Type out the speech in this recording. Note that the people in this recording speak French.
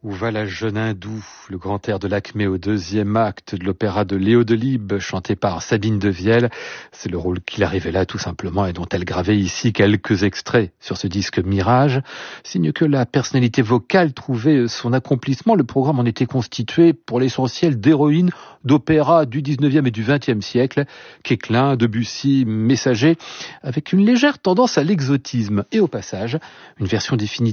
Où va la jeune hindoue, le grand air de l'Acmé au deuxième acte de l'opéra de Léo Delibes, chanté par Sabine Devielle. C'est le rôle qu'il arrivait là tout simplement et dont elle gravait ici quelques extraits sur ce disque Mirage. Signe que la personnalité vocale trouvait son accomplissement. Le programme en était constitué pour l'essentiel d'héroïnes d'opéra du 19e et du 20e siècle. Quéclin, Debussy, Messager, avec une légère tendance à l'exotisme. Et au passage, une version définitive